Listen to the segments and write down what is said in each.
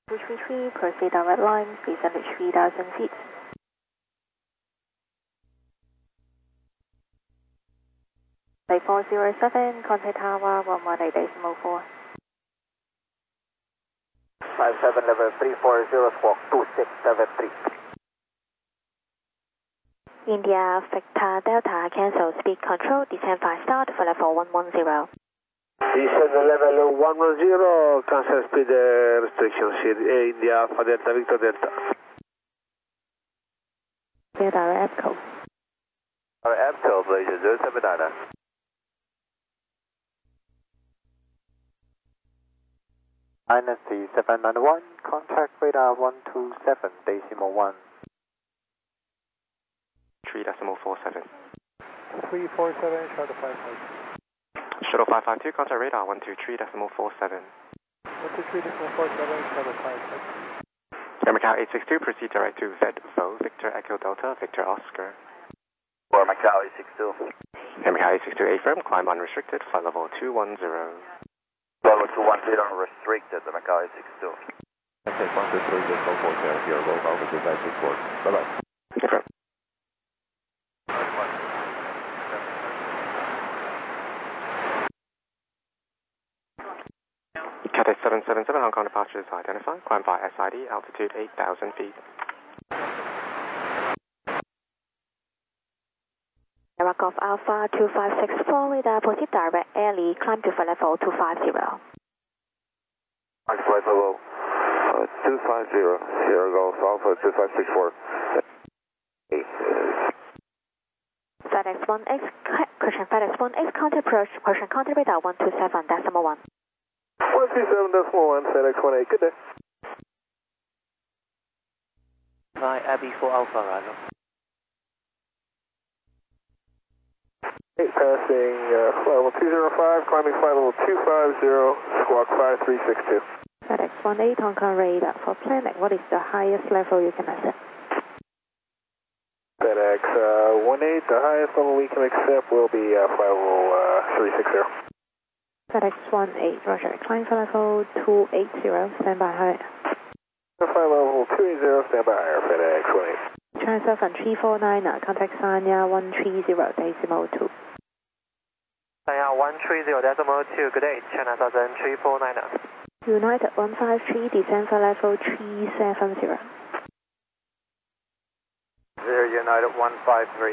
233, proceed direct line, please under 3,000 feet. Flight 407, contact tower 118.4. 57 level 340, squawk 2673. India, Victor, Delta, cancel speed control, descend 5 start for level 110. Descend level 110, cancel speed restriction, India, Alpha Delta, Victor Delta. Clear direct EPCO. EPCO, Malaysia 079. Dynasty 791, contact radar 127, decimal 1. 3.47. 347, shuttle 552. Shuttle 552, contact radar 123.47. 123.47, shuttle 552. Air Macau 862, proceed direct to VEDVO, Victor Echo Delta, Victor Oscar. For Macau 862. Air Macau 862, affirm, climb unrestricted, flight level 210. Level 210 restricted, Macau 862. Okay, 123, just go for there, here, roll over to 564. Bye-bye. Affirm. Cathay 777, Hong Kong departure is identified. Climb by SID, altitude 8,000 feet. Sierra Golf Alpha 2564, radar proceed direct airly, climb to flight level 250. Flight level 250, Sierra Golf Alpha 2564. FedEx 1X, question FedEx 1X, counter approach, question counter radar 127.1. 127.1, FedEx 18, good day. 9 Abbey 4 Alpha, arrival. 8 passing flight level 205, climbing flight level 250, squawk 5362. FedEx 18, Hong Kong radar for planning, what is the highest level you can accept? FedEx 18, the highest level we can accept will be flight level 360. FedEx 18, roger, climb for level 280, stand by high. Flight level 280, stand by higher, FedEx 18. Transfer from 349, contact Sanya 130.2. Sanya 130.2, good day, China Southern 349. United 153, descend for level 370. There, United 153.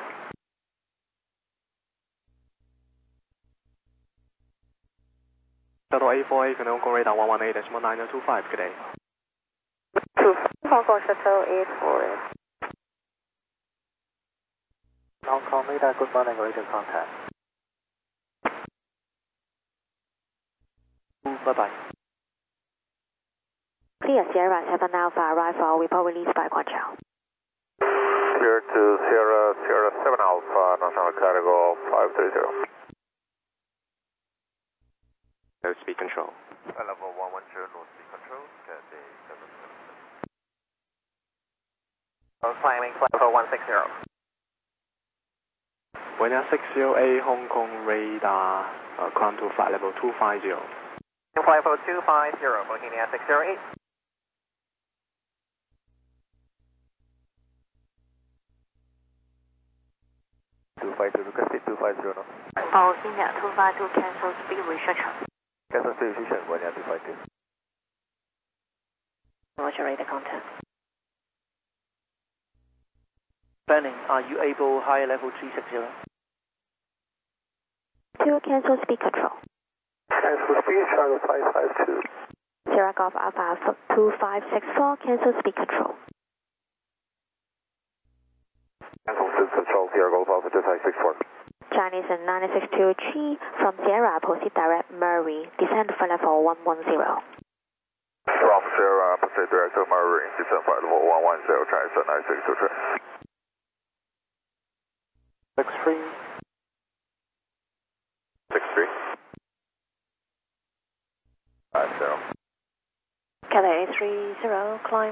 Shuttle A48, Hong Kong radar 118.925, good day. Hong Kong Shuttle 848. Hong Kong radar, good morning, radio contact. Bye-bye. Clear Sierra 7 Alpha, arrival, report released by Guangzhou. Clear to Sierra 7 Alpha, National Cargo 530. No speed control. Level 110, no speed control, Cathay 777. Climbing flight level 160. Winger 60A, Hong Kong radar, climb to flight level 250. Flight level 250, Bohemia 608. Requested 250 now. Bohemia 252, cancel speed restriction. Cancel speed restriction, Bohemia 252. Roger, radar contact. Fanning, are you able higher level 360? 2, cancel speed control. Cancel speed, Charlie 552. Sierra Golf Alpha 2564, cancel speed control. Cancel speed control, Sierra Golf Alpha 2564. Chinese and 962G from Sierra, proceed direct Murray, descend for level 110. From Sierra, proceed direct to Murray, descend flight level 110, Chinese 962G. 63. 63. 50. Cathay 30, climb